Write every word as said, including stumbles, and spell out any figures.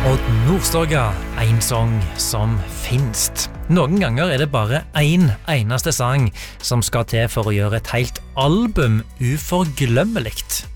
Odd Nordstoga, en sang som finst. Noen ganger er det bare en eneste sang som skal til for å gjøre et helt album uforglemmelikt.